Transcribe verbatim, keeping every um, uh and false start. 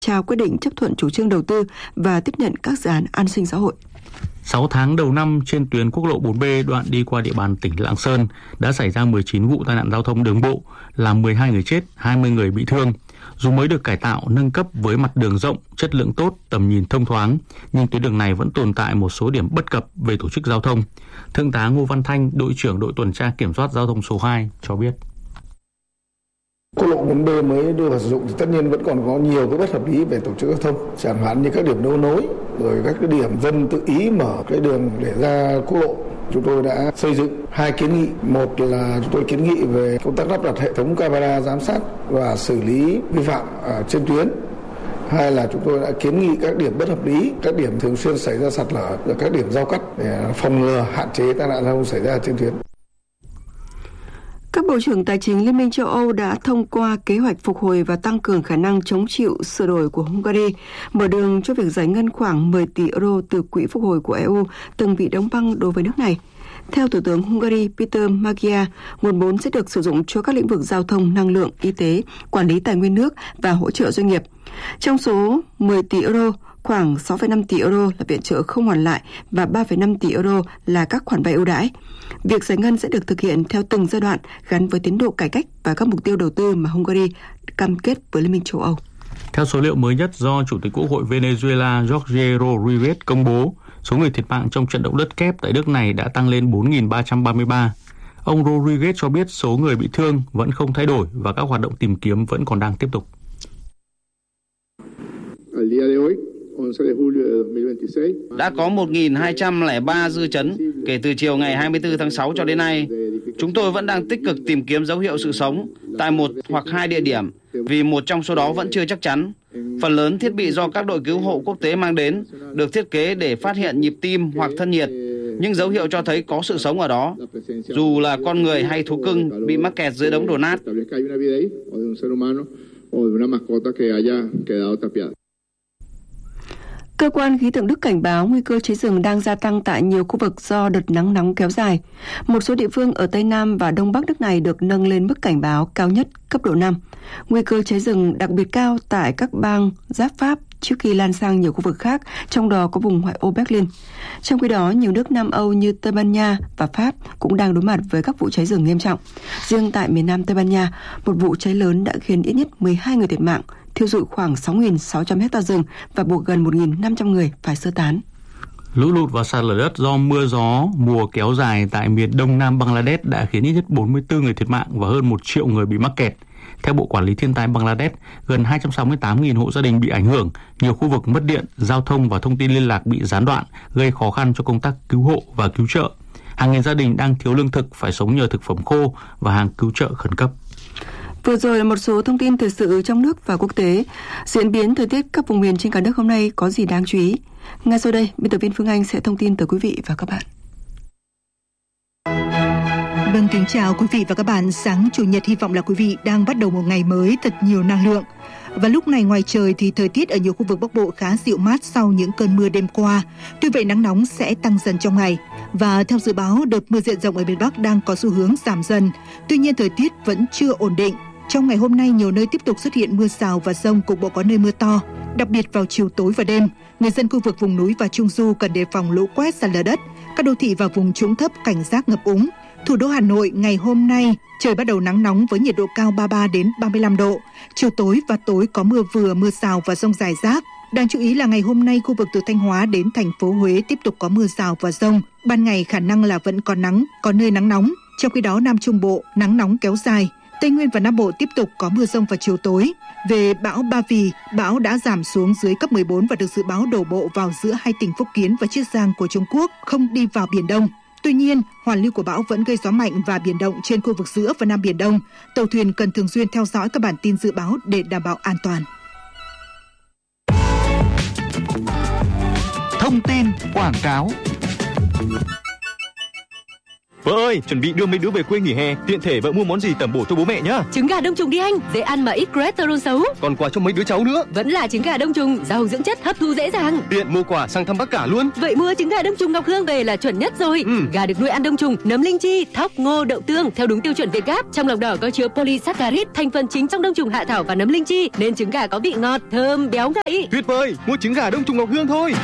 trao quyết định chấp thuận chủ trương đầu tư và tiếp nhận các dự án an sinh xã hội. sáu tháng đầu năm, trên tuyến quốc lộ bốn B đoạn đi qua địa bàn tỉnh Lạng Sơn đã xảy ra mười chín vụ tai nạn giao thông đường bộ, làm mười hai người chết, hai mươi người bị thương. Dù mới được cải tạo, nâng cấp với mặt đường rộng, chất lượng tốt, tầm nhìn thông thoáng, nhưng tuyến đường này vẫn tồn tại một số điểm bất cập về tổ chức giao thông. Thượng tá Ngô Văn Thanh, đội trưởng đội tuần tra kiểm soát giao thông số hai cho biết. Quốc lộ bốn B mới đưa vào sử dụng thì tất nhiên vẫn còn có nhiều cái bất hợp lý về tổ chức giao thông, chẳng hạn như các điểm đấu nối, rồi các cái điểm dân tự ý mở cái đường để ra quốc lộ. Chúng tôi đã xây dựng hai kiến nghị. Một là chúng tôi kiến nghị về công tác lắp đặt hệ thống camera giám sát và xử lý vi phạm ở trên tuyến. Hai là chúng tôi đã kiến nghị các điểm bất hợp lý, các điểm thường xuyên xảy ra sạt lở, và các điểm giao cắt để phòng ngừa, hạn chế tai nạn giao thông xảy ra trên tuyến. Các bộ trưởng tài chính Liên minh châu Âu đã thông qua kế hoạch phục hồi và tăng cường khả năng chống chịu sửa đổi của Hungary, mở đường cho việc giải ngân khoảng mười tỷ euro từ quỹ phục hồi của e u từng bị đóng băng đối với nước này. Theo Thủ tướng Hungary Peter Magyar, nguồn vốn sẽ được sử dụng cho các lĩnh vực giao thông, năng lượng, y tế, quản lý tài nguyên nước và hỗ trợ doanh nghiệp. Trong số mười tỷ euro, khoảng sáu phẩy năm tỷ euro là viện trợ không hoàn lại và ba phẩy năm tỷ euro là các khoản vay ưu đãi. Việc giải ngân sẽ được thực hiện theo từng giai đoạn gắn với tiến độ cải cách và các mục tiêu đầu tư mà Hungary cam kết với Liên minh châu Âu. Theo số liệu mới nhất do Chủ tịch Quốc hội Venezuela Jorge Rodriguez công bố, số người thiệt mạng trong trận động đất kép tại nước này đã tăng lên bốn nghìn ba trăm ba mươi ba. Ông Rodriguez cho biết số người bị thương vẫn không thay đổi và các hoạt động tìm kiếm vẫn còn đang tiếp tục. Đã có một nghìn hai trăm lẻ ba dư chấn kể từ chiều ngày hai mươi tư tháng sáu cho đến nay. Chúng tôi vẫn đang tích cực tìm kiếm dấu hiệu sự sống tại một hoặc hai địa điểm, vì một trong số đó vẫn chưa chắc chắn. Phần lớn thiết bị do các đội cứu hộ quốc tế mang đến được thiết kế để phát hiện nhịp tim hoặc thân nhiệt, nhưng dấu hiệu cho thấy có sự sống ở đó, dù là con người hay thú cưng bị mắc kẹt dưới đống đổ nát. Cơ quan khí tượng Đức cảnh báo nguy cơ cháy rừng đang gia tăng tại nhiều khu vực do đợt nắng nóng kéo dài. Một số địa phương ở Tây Nam và Đông Bắc nước này được nâng lên mức cảnh báo cao nhất cấp độ năm. Nguy cơ cháy rừng đặc biệt cao tại các bang giáp Pháp trước khi lan sang nhiều khu vực khác, trong đó có vùng ngoại ô Berlin. Trong khi đó, nhiều nước Nam Âu như Tây Ban Nha và Pháp cũng đang đối mặt với các vụ cháy rừng nghiêm trọng. Riêng tại miền Nam Tây Ban Nha, một vụ cháy lớn đã khiến ít nhất mười hai người thiệt mạng, thiêu rụi khoảng sáu nghìn sáu trăm héc ta rừng và buộc gần một nghìn năm trăm người phải sơ tán. Lũ lụt và sạt lở đất do mưa gió mùa kéo dài tại miền Đông Nam Bangladesh đã khiến ít nhất bốn mươi tư người thiệt mạng và hơn một triệu người bị mắc kẹt. Theo Bộ Quản lý Thiên tai Bangladesh, gần hai trăm sáu mươi tám nghìn hộ gia đình bị ảnh hưởng, nhiều khu vực mất điện, giao thông và thông tin liên lạc bị gián đoạn, gây khó khăn cho công tác cứu hộ và cứu trợ. Hàng nghìn gia đình đang thiếu lương thực, phải sống nhờ thực phẩm khô và hàng cứu trợ khẩn cấp. Vừa rồi là một số thông tin thời sự trong nước và quốc tế. Diễn biến thời tiết các vùng miền trên cả nước hôm nay có gì đáng chú ý? Ngay sau đây, biên tập viên Phương Anh sẽ thông tin tới quý vị và các bạn. Vâng, kính chào quý vị và các bạn. Sáng Chủ nhật hy vọng là quý vị đang bắt đầu một ngày mới thật nhiều năng lượng. Và lúc này ngoài trời thì thời tiết ở nhiều khu vực Bắc Bộ khá dịu mát sau những cơn mưa đêm qua. Tuy vậy nắng nóng sẽ tăng dần trong ngày. Và theo dự báo, đợt mưa diện rộng ở miền Bắc đang có xu hướng giảm dần. Tuy nhiên thời tiết vẫn chưa ổn định. Trong ngày hôm nay, nhiều nơi tiếp tục xuất hiện mưa rào và dông, cục bộ có nơi mưa to. Đặc biệt vào chiều tối và đêm, người dân khu vực vùng núi và Trung Du cần đề phòng lũ quét, sạt lở đất. Các đô thị và vùng trũng thấp cảnh giác ngập úng. Thủ đô Hà Nội ngày hôm nay trời bắt đầu nắng nóng với nhiệt độ cao ba mươi ba đến ba mươi lăm độ. Chiều tối và tối có mưa vừa, mưa rào và dông rải rác. Đáng chú ý là ngày hôm nay khu vực từ Thanh Hóa đến thành phố Huế tiếp tục có mưa rào và dông. Ban ngày khả năng là vẫn có nắng, có nơi nắng nóng. Trong khi đó Nam Trung Bộ nắng nóng kéo dài. Tây Nguyên và Nam Bộ tiếp tục có mưa dông vào chiều tối. Về bão Ba Vì, bão đã giảm xuống dưới cấp mười bốn và được dự báo đổ bộ vào giữa hai tỉnh Phúc Kiến và Chiết Giang của Trung Quốc, không đi vào Biển Đông. Tuy nhiên, hoàn lưu của bão vẫn gây gió mạnh và biển động trên khu vực giữa và Nam Biển Đông. Tàu thuyền cần thường xuyên theo dõi các bản tin dự báo để đảm bảo an toàn. Thông tin quảng cáo. Vợ ơi, chuẩn bị đưa mấy đứa về quê nghỉ hè, tiện thể vợ mua món gì tẩm bổ cho bố mẹ nhá. Trứng gà đông trùng đi anh, dễ ăn mà ít cholesterol xấu. Còn quà cho mấy đứa cháu nữa. Vẫn là trứng gà đông trùng, giàu dưỡng chất, hấp thu dễ dàng. Tiện mua quà sang thăm bác cả luôn. Vậy mua trứng gà đông trùng Ngọc Hương về là chuẩn nhất rồi. Ừ. Gà được nuôi ăn đông trùng, nấm linh chi, thóc, ngô, đậu tương theo đúng tiêu chuẩn Việt Gáp. Trong lòng đỏ có chứa polysaccharide, thành phần chính trong đông trùng hạ thảo và nấm linh chi, nên trứng gà có vị ngọt, thơm, béo ngậy. Tuyệt vời, mua trứng gà đông trùng Ngọc Hương thôi.